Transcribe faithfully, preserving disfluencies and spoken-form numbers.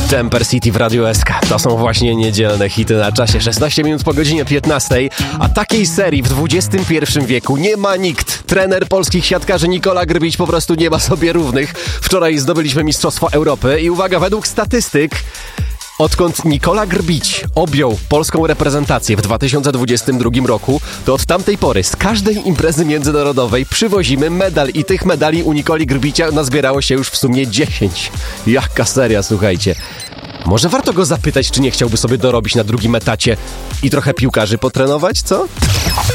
Temper City w Radiu S K. To są właśnie niedzielne hity na czasie. szesnaście minut po godzinie piętnastej. A takiej serii w dwudziestym pierwszym wieku nie ma nikt. Trener polskich siatkarzy Nikola Grbić po prostu nie ma sobie równych. Wczoraj zdobyliśmy Mistrzostwo Europy i uwaga, według statystyk, odkąd Nikola Grbić objął polską reprezentację w dwa tysiące dwudziestym drugim roku, to od tamtej pory z każdej imprezy międzynarodowej przywozimy medal i tych medali u Nikoli Grbicia nazbierało się już w sumie dziesięć. Jaka seria, słuchajcie. Może warto go zapytać, czy nie chciałby sobie dorobić na drugim etacie i trochę piłkarzy potrenować, co?